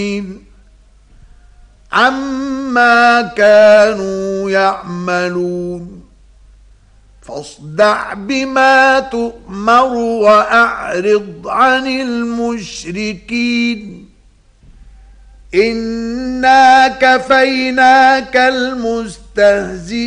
عما كانوا يعملون فاصدع بما تؤمر وأعرض عن المشركين إنا كفيناك المستهزئين